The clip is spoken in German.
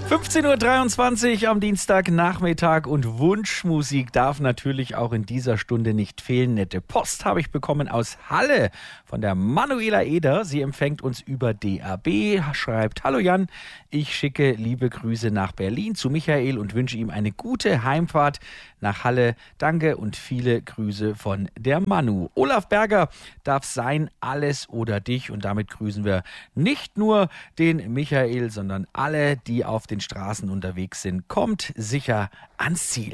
15.23 Uhr am Dienstagnachmittag und Wunschmusik darf natürlich auch in dieser Stunde nicht fehlen. Nette Post habe ich bekommen aus Halle von der Manuela Eder. Sie empfängt uns über DAB, schreibt: Hallo Jan, ich schicke liebe Grüße nach Berlin zu Michael und wünsche ihm eine gute Heimfahrt nach Halle. Danke und viele Grüße von der Manu. Olaf Berger darf sein Alles oder dich, und damit grüßen wir nicht nur den Michael, sondern alle, die auf den Straßen unterwegs sind. Kommt sicher ans Ziel.